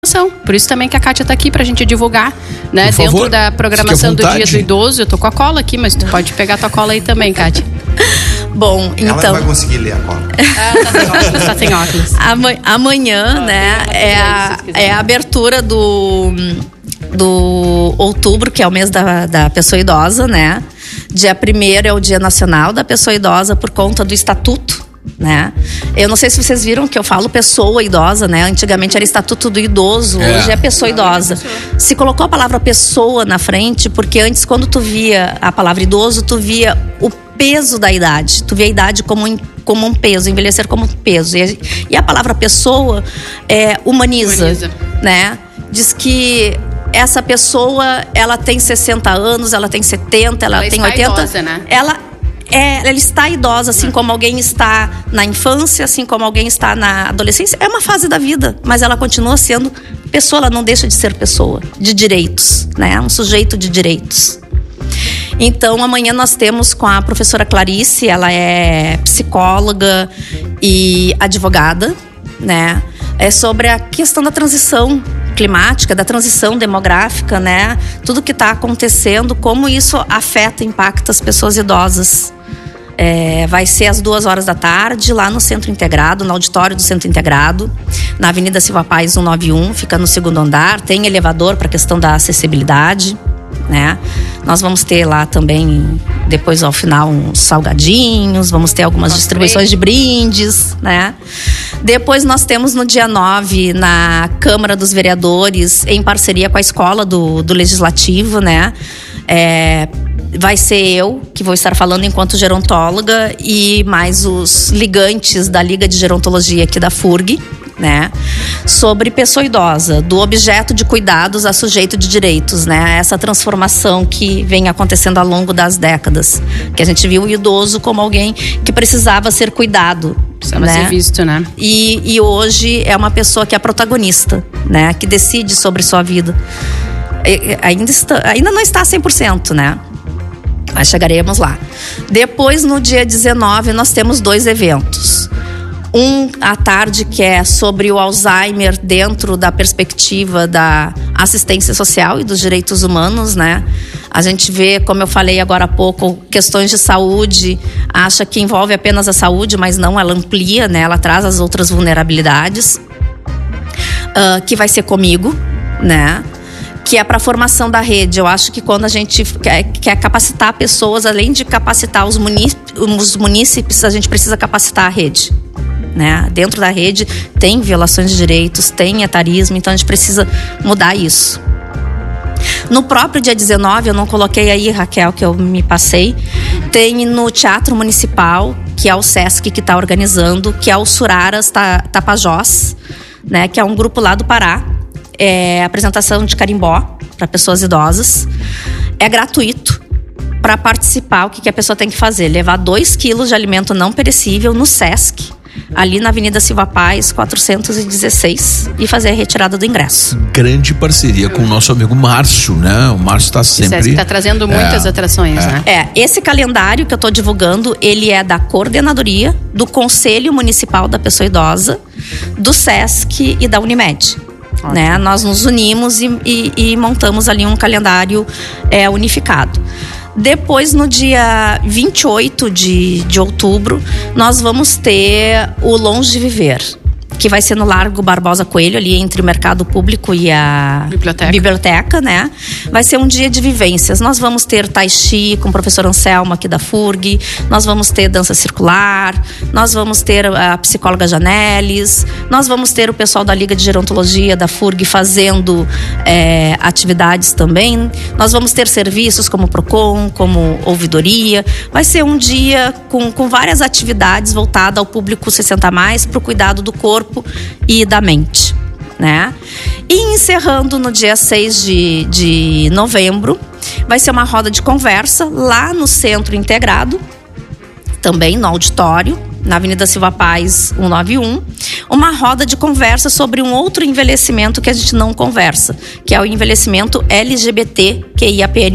programação. Por isso também que a Kátia tá aqui pra gente divulgar, né? Por favor, dentro da programação do Dia do Idoso. Eu tô com a cola aqui, mas tu pode pegar tua cola aí também, Kátia. Bom, então... Ela não vai conseguir ler a cola. Tá sem óculos. Amanhã, né, é a abertura do outubro, que é o mês da pessoa idosa, né? Dia 1º é o Dia Nacional da Pessoa Idosa por conta do Estatuto, né? Eu não sei se vocês viram que eu falo pessoa idosa, né? Antigamente era Estatuto do Idoso, hoje é pessoa idosa. Se colocou a palavra pessoa na frente, porque antes, quando tu via a palavra idoso, tu via o peso da idade. Tu via a idade como um peso, envelhecer como um peso. E a palavra pessoa humaniza, né? Diz que essa pessoa, ela tem 60 anos, ela tem 70, ela tem 80. Idosa, né? Ela está idosa, assim como alguém está na infância, assim como alguém está na adolescência. É uma fase da vida, mas ela continua sendo pessoa, ela não deixa de ser pessoa, de direitos, né? Um sujeito de direitos. Então, amanhã nós temos com a professora Clarice, ela é psicóloga e advogada, né? É sobre a questão da transição climática, da transição demográfica, né? Tudo que está acontecendo, como isso afeta, impacta as pessoas idosas. Vai ser às 2h da tarde, lá no Centro Integrado, no auditório do Centro Integrado, na Avenida Silva Paz 191, fica no 2º andar, tem elevador para a questão da acessibilidade, né? Nós vamos ter lá também, depois ao final, uns salgadinhos, vamos ter algumas distribuições de brindes, né? Depois nós temos no dia 9, na Câmara dos Vereadores, em parceria com a Escola do Legislativo, né? Vai ser eu que vou estar falando enquanto gerontóloga e mais os ligantes da Liga de Gerontologia aqui da FURG, né? Sobre pessoa idosa, do objeto de cuidados a sujeito de direitos, né? Essa transformação que vem acontecendo ao longo das décadas, que a gente viu o idoso como alguém que precisava ser cuidado, precisava né? ser visto, né? E hoje é uma pessoa que é protagonista, né? Que decide sobre sua vida. Ainda não está 100%, né? Mas chegaremos lá. Depois, no dia 19, nós temos 2 eventos. Um à tarde, que é sobre o Alzheimer dentro da perspectiva da assistência social e dos direitos humanos, né? A gente vê, como eu falei agora há pouco, questões de saúde, acha que envolve apenas a saúde, mas não, ela amplia, né? Ela traz as outras vulnerabilidades. Que vai ser comigo, né? Que é para a formação da rede. Eu acho que quando a gente quer capacitar pessoas, além de capacitar os munícipes, a gente precisa capacitar a rede, né? Dentro da rede tem violações de direitos, tem etarismo, então a gente precisa mudar isso. No próprio dia 19, eu não coloquei aí, Raquel, que eu me passei, tem no Teatro Municipal, que é o Sesc que está organizando, que é o Suraras Tapajós, né? Que é um grupo lá do Pará. Apresentação de carimbó para pessoas idosas. É gratuito. Para participar, o que a pessoa tem que fazer? Levar 2 quilos de alimento não perecível no Sesc, ali na Avenida Silva Paz 416, e fazer a retirada do ingresso. Grande parceria com o nosso amigo Márcio, né? O Márcio está sempre... O Sesc está trazendo muitas atrações, né? Esse calendário que eu estou divulgando, ele é da coordenadoria, do Conselho Municipal da Pessoa Idosa, do Sesc e da Unimed. Né? Nós nos unimos e montamos ali um calendário unificado. Depois, no dia 28 de outubro, nós vamos ter o Longe de Viver, que vai ser no Largo Barbosa Coelho, ali entre o Mercado Público e a biblioteca, né? Vai ser um dia de vivências. Nós vamos ter Tai Chi com o professor Anselmo aqui da FURG, nós vamos ter dança circular, nós vamos ter a psicóloga Janelis, nós vamos ter o pessoal da Liga de Gerontologia da FURG fazendo atividades também. Nós vamos ter serviços como Procon, como ouvidoria. Vai ser um dia com várias atividades voltadas ao público 60+, para o cuidado do corpo e da mente, né? E encerrando no dia 6 de novembro, vai ser uma roda de conversa lá no Centro Integrado, também no auditório, na Avenida Silva Paz 191, uma roda de conversa sobre um outro envelhecimento que a gente não conversa, que é o envelhecimento LGBTQIAPN+,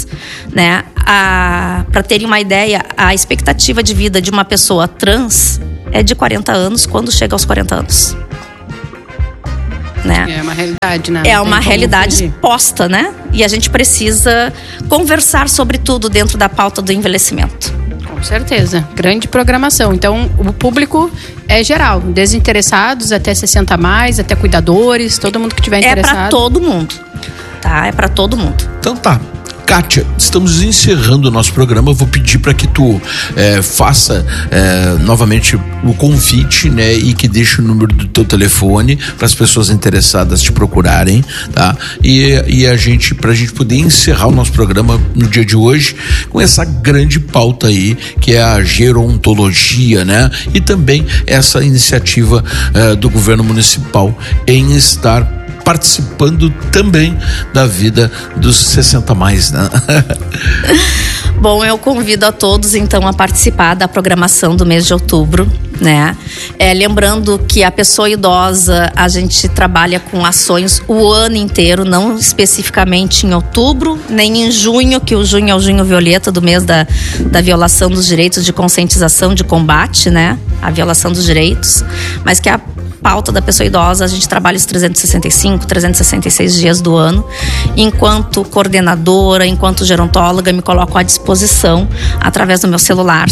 né? Para terem uma ideia, a expectativa de vida de uma pessoa trans é de 40 anos quando chega aos 40 anos. né? É uma realidade, né? É uma realidade exposta, né? E a gente precisa conversar sobre tudo dentro da pauta do envelhecimento. Com certeza, grande programação. Então, o público é geral, desinteressados, até 60 a mais, até cuidadores, todo mundo que tiver interessado. É para todo mundo, tá? É para todo mundo. Então tá. Kátia, estamos encerrando o nosso programa. Eu vou pedir para que tu faça novamente o convite, né? E que deixe o número do teu telefone para as pessoas interessadas te procurarem, tá? E pra gente poder encerrar o nosso programa no dia de hoje com essa grande pauta aí, que é a gerontologia, né? E também essa iniciativa do governo municipal em estar participando também da vida dos 60 mais, né? Bom, eu convido a todos então a participar da programação do mês de outubro, né? Lembrando que a pessoa idosa, a gente trabalha com ações o ano inteiro, não especificamente em outubro, nem em junho, que o junho é o junho violeta do mês da violação dos direitos, de conscientização, de combate, né? A violação dos direitos, mas que a pauta da pessoa idosa, a gente trabalha os 366 dias do ano. Enquanto coordenadora, enquanto gerontóloga, me coloco à disposição através do meu celular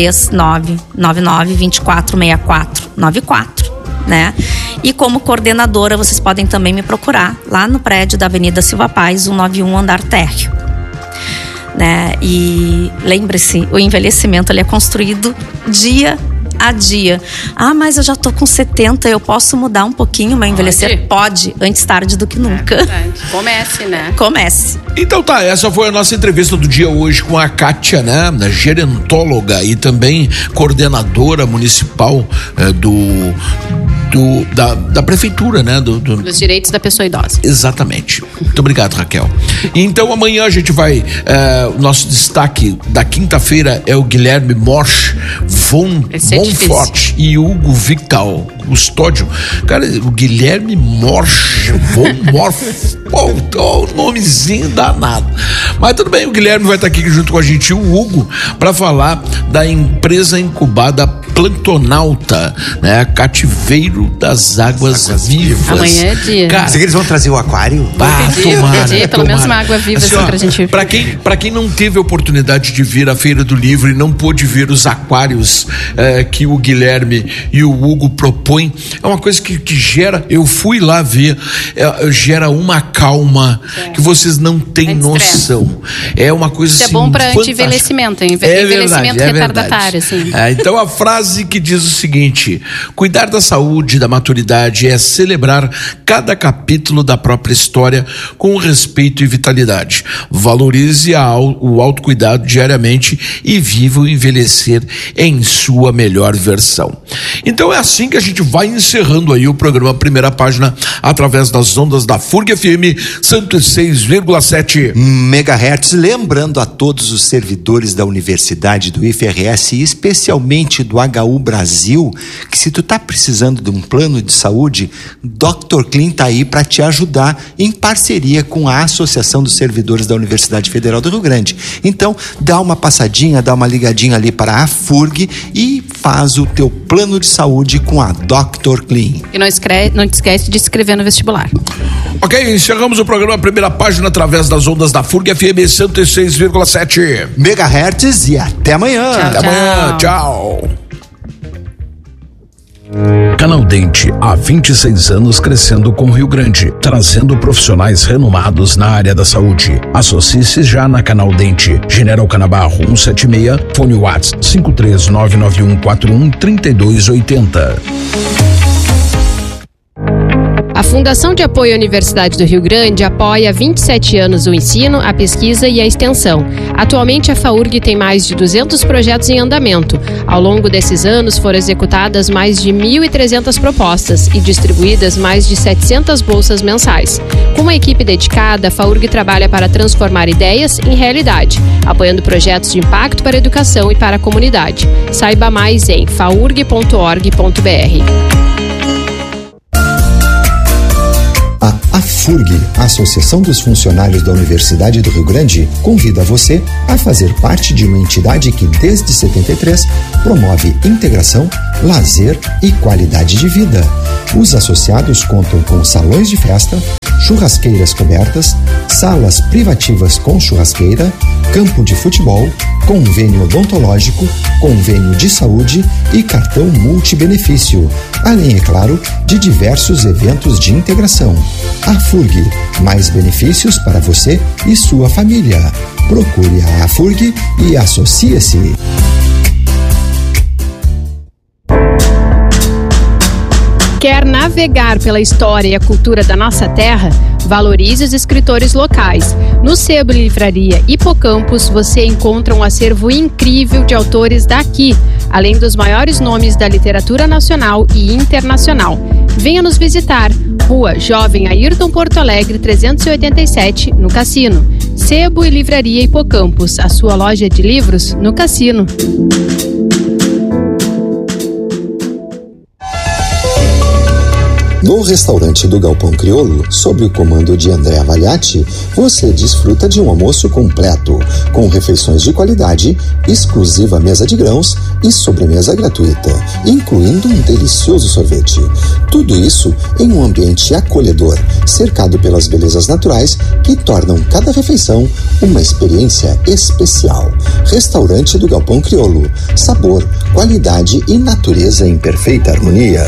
53999246494, né? E como coordenadora, vocês podem também me procurar lá no prédio da Avenida Silva Paz, 191, andar térreo. Né? E lembre-se, o envelhecimento ele é construído dia a dia. Mas eu já tô com 70, eu posso mudar um pouquinho meu envelhecer? Pode, antes tarde do que nunca. Comece, né? Comece. Então tá, essa foi a nossa entrevista do dia hoje com a Kátia, né? Gerontóloga e também coordenadora municipal da prefeitura, né? Dos direitos da pessoa idosa. Exatamente. Muito obrigado, Raquel. Então amanhã a gente vai, o nosso destaque da quinta-feira é o Guilherme Morsch von Monfort e Hugo Vital Custódio. Cara, o Guilherme Morsch von Monfort, o nomezinho danado. Mas tudo bem, o Guilherme vai estar aqui junto com a gente e o Hugo para falar da empresa incubada Planktonauta, né? Cativeiro das águas vivas. Amanhã é dia. Cara, será que eles vão trazer o aquário? Tomara, pelo menos uma água viva assim, pra gente. Pra quem não teve a oportunidade de vir à Feira do Livro e não pôde ver os aquários que o Guilherme e o Hugo propõem, é uma coisa que gera, eu fui lá ver, gera uma calma que vocês não têm noção. É uma coisa isso assim, é bom pra anti-envelhecimento, envelhecimento retardatário, assim. Então a frase que diz o seguinte: cuidar da saúde e da maturidade é celebrar cada capítulo da própria história com respeito e vitalidade. Valorize o autocuidado diariamente e viva o envelhecer em sua melhor versão. Então é assim que a gente vai encerrando aí o programa Primeira Página através das ondas da FURG FM 106,7 MHz. Lembrando a todos os servidores da Universidade, do IFRS e especialmente do HU Brasil, que se tu tá precisando de um plano de saúde, Dr. Clean tá aí para te ajudar em parceria com a Associação dos Servidores da Universidade Federal do Rio Grande. Então, dá uma passadinha, dá uma ligadinha ali para a FURG e faz o teu plano de saúde com a Dr. Clean. E não te esquece de escrever no vestibular. Ok, encerramos o programa Primeira Página através das ondas da FURG FM 106,7 MHz e até amanhã. Até amanhã, tchau. Canal Dente, há 26 anos crescendo com Rio Grande, trazendo profissionais renomados na área da saúde. Associe-se já na Canal Dente, General Canabarro 176, fone WhatsApp 53991413280. A Fundação de Apoio à Universidade do Rio Grande apoia há 27 anos o ensino, a pesquisa e a extensão. Atualmente, a FAURG tem mais de 200 projetos em andamento. Ao longo desses anos, foram executadas mais de 1.300 propostas e distribuídas mais de 700 bolsas mensais. Com uma equipe dedicada, a FAURG trabalha para transformar ideias em realidade, apoiando projetos de impacto para a educação e para a comunidade. Saiba mais em faurg.org.br. A A FURG, a Associação dos Funcionários da Universidade do Rio Grande, convida você a fazer parte de uma entidade que, desde 73, promove integração, lazer e qualidade de vida. Os associados contam com salões de festa, churrasqueiras cobertas, salas privativas com churrasqueira, campo de futebol, convênio odontológico, convênio de saúde e cartão multibenefício, além, é claro, de diversos eventos de integração. A FURG, mais benefícios para você e sua família. Procure a FURG e associe-se. Quer navegar pela história e a cultura da nossa terra? Valorize os escritores locais. No Sebo Livraria Hipocampus, você encontra um acervo incrível de autores daqui, além dos maiores nomes da literatura nacional e internacional. Venha nos visitar. Rua Jovem Ayrton Porto Alegre 387, no Cassino. Sebo e Livraria Hipocampus, a sua loja de livros no Cassino. No restaurante do Galpão Crioulo, sob o comando de André Avaliati, você desfruta de um almoço completo, com refeições de qualidade, exclusiva mesa de grãos e sobremesa gratuita, incluindo um delicioso sorvete. Tudo isso em um ambiente acolhedor, cercado pelas belezas naturais que tornam cada refeição uma experiência especial. Restaurante do Galpão Crioulo. Sabor, qualidade e natureza em perfeita harmonia.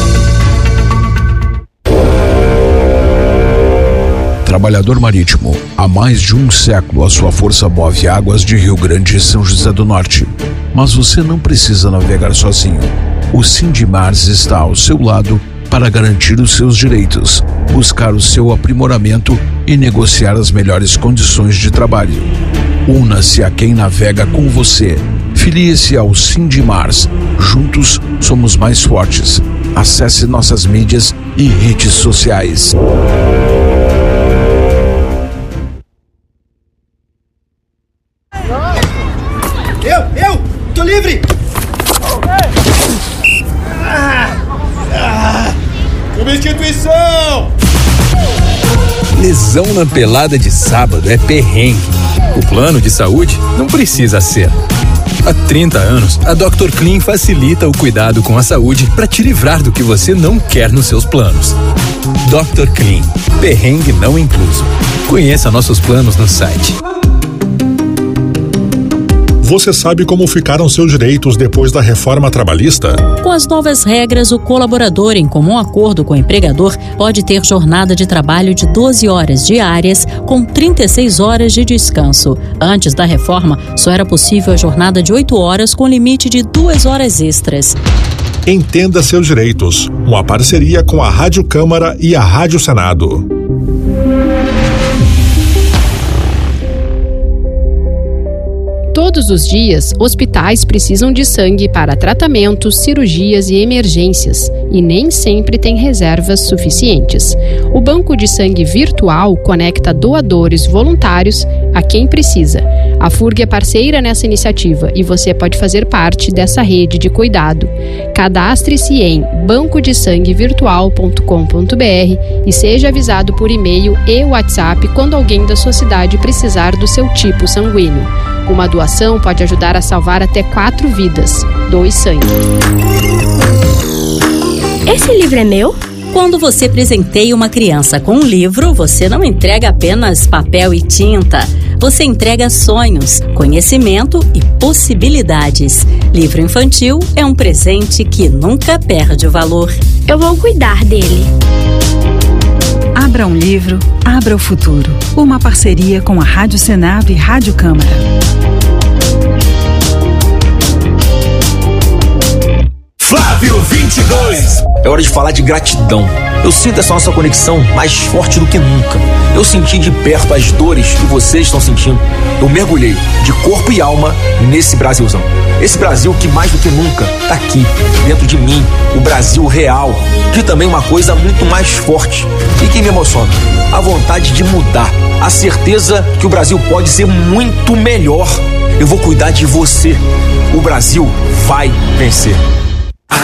Trabalhador marítimo, há mais de um século a sua força move águas de Rio Grande e São José do Norte. Mas você não precisa navegar sozinho. O Sindimars está ao seu lado para garantir os seus direitos, buscar o seu aprimoramento e negociar as melhores condições de trabalho. Una-se a quem navega com você. Filie-se ao Sindimars. Juntos somos mais fortes. Acesse nossas mídias e redes sociais. Tô livre! Substituição! Lesão na pelada de sábado é perrengue. O plano de saúde não precisa ser. Há 30 anos, a Dr. Clean facilita o cuidado com a saúde para te livrar do que você não quer nos seus planos. Dr. Clean, perrengue não incluso. Conheça nossos planos no site. Você sabe como ficaram seus direitos depois da reforma trabalhista? Com as novas regras, o colaborador, em comum acordo com o empregador, pode ter jornada de trabalho de 12 horas diárias, com 36 horas de descanso. Antes da reforma, só era possível a jornada de 8 horas, com limite de 2 horas extras. Entenda seus direitos. Uma parceria com a Rádio Câmara e a Rádio Senado. Todos os dias, hospitais precisam de sangue para tratamentos, cirurgias e emergências, e nem sempre tem reservas suficientes. O Banco de Sangue Virtual conecta doadores voluntários a quem precisa. A FURG é parceira nessa iniciativa e você pode fazer parte dessa rede de cuidado. Cadastre-se em bancodesanguevirtual.com.br e seja avisado por e-mail e WhatsApp quando alguém da sua cidade precisar do seu tipo sanguíneo. Uma doação pode ajudar a salvar até 4 vidas. Doe sangue. Esse livro é meu? Quando você presenteia uma criança com um livro, você não entrega apenas papel e tinta. Você entrega sonhos, conhecimento e possibilidades. Livro infantil é um presente que nunca perde o valor. Eu vou cuidar dele. Abra um livro, abra o futuro. Uma parceria com a Rádio Senado e Rádio Câmara. Flávio 22. É hora de falar de gratidão. Eu sinto essa nossa conexão mais forte do que nunca. Eu senti de perto as dores que vocês estão sentindo. Eu mergulhei de corpo e alma nesse Brasilzão. Esse Brasil que mais do que nunca tá aqui, dentro de mim. O Brasil real. Que também é uma coisa muito mais forte. E que me emociona. A vontade de mudar. A certeza que o Brasil pode ser muito melhor. Eu vou cuidar de você. O Brasil vai vencer.